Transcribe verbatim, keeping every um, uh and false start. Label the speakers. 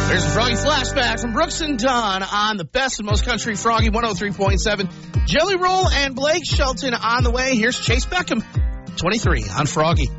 Speaker 1: There's a Froggy flashback from Brooks and Dunn on the best and most country Froggy one oh three point seven. Jelly Roll and Blake Shelton on the way. Here's Chase Beckham, twenty-three on Froggy.